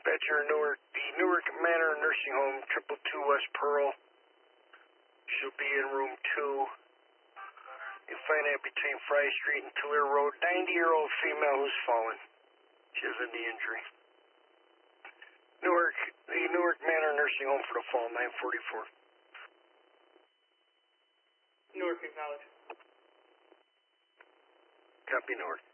Dispatcher Newark, the Newark Manor Nursing Home, 222 West Pearl. She'll be in room 2. You find that between Fry Street and Tulare Road. 90-year-old female who's fallen. She has a knee injury. Newark, the Newark Manor Nursing Home for the fall, 944. Newark, acknowledge. Copy, Newark.